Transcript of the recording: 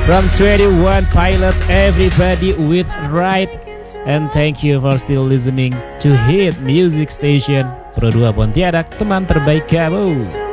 From 21 Pilots, everybody with right. And thank you for still listening to Hit Music Station Pro 2 Pontianak, teman terbaik kamu.